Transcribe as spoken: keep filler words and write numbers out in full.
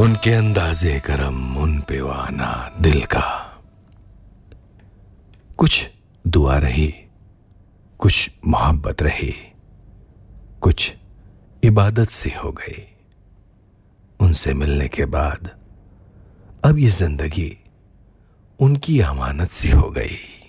उनके अंदाजे करम, उन पे वाना दिल का। कुछ दुआ रही, कुछ मोहब्बत रही, कुछ इबादत सी हो गई। उनसे मिलने के बाद अब ये जिंदगी उनकी अमानत सी हो गई।